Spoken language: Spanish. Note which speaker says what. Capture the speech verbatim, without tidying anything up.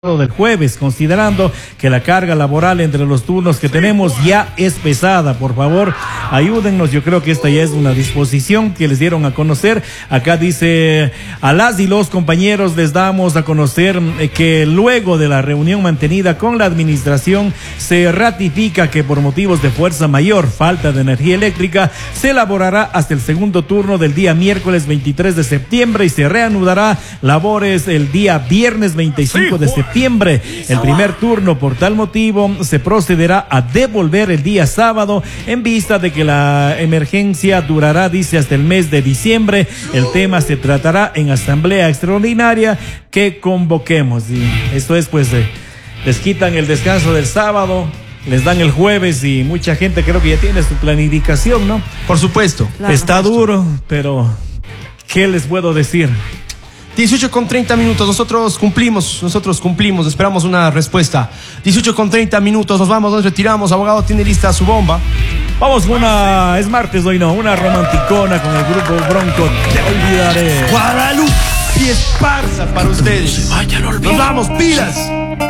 Speaker 1: del jueves, considerando que la carga laboral entre los turnos que tenemos ya es pesada. Por favor, ayúdennos. Yo creo que esta ya es una disposición que les dieron a conocer. Acá dice: a las y los compañeros les damos a conocer que luego de la reunión mantenida con la administración se ratifica que por motivos de fuerza mayor, falta de energía eléctrica, se elaborará hasta el segundo turno del día miércoles veintitrés de septiembre y se reanudará labores el día viernes veinticinco de septiembre. El primer turno. Por tal motivo se procederá a devolver el día sábado en vista de que la emergencia durará, dice, hasta el mes de diciembre. El tema se tratará en asamblea extraordinaria que convoquemos. Y esto es, pues, eh, les quitan el descanso del sábado, les dan el jueves y mucha gente creo que ya tiene su planificación, ¿no?
Speaker 2: Por supuesto.
Speaker 1: Claro. Está duro, pero ¿qué les puedo decir?
Speaker 2: dieciocho con treinta minutos, nosotros cumplimos, nosotros cumplimos, esperamos una respuesta. dieciocho con treinta minutos, nos vamos, nos retiramos. Abogado tiene lista su bomba.
Speaker 1: Vamos con una, es martes hoy, no, una romanticona con el grupo Bronco, Te Olvidaré.
Speaker 2: Guadalupe y Esparza para ustedes. Nos vamos, pilas.